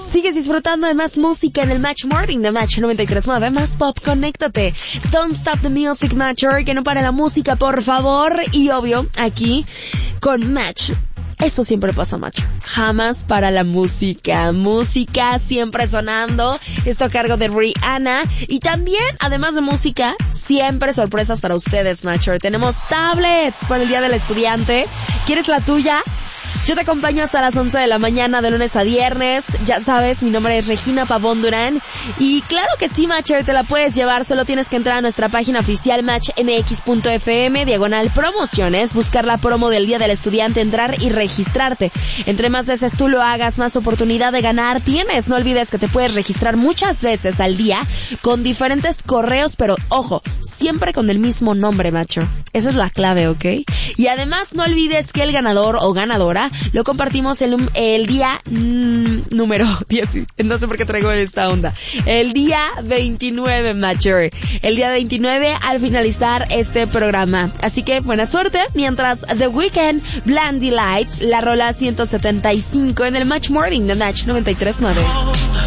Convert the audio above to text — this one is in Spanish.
Sigues disfrutando de más música en el Match Morning de Match 93.9, más pop, conéctate. Don't stop the music, Matcher, que no pare la música, por favor. Y obvio, aquí, con Match, esto siempre pasa, Match. Jamás para la música. Música siempre sonando. Esto a cargo de Rihanna. Y también, además de música, siempre sorpresas para ustedes, Matcher. Tenemos tablets para el Día del Estudiante. ¿Quieres la tuya? Yo te acompaño hasta las 11 de la mañana de lunes a viernes. Ya sabes, mi nombre es Regina Pavón Durán. Y claro que sí, Matcher, te la puedes llevar. Solo tienes que entrar a nuestra página oficial matchmx.fm, /promociones, buscar la promo del Día del Estudiante, entrar y registrarte. Entre más veces tú lo hagas, más oportunidad de ganar tienes. No olvides que te puedes registrar muchas veces al día con diferentes correos, pero ojo, siempre con el mismo nombre, Matcher. Esa es la clave, ¿ok? Y además no olvides que el ganador o ganadora lo compartimos el día número 10. No sé por qué traigo esta onda. El día 29, Matcher. El día 29 al finalizar este programa. Así que buena suerte. Mientras The Weeknd, Blinding Lights, la rola 175 en el Match Morning de Match 93.9.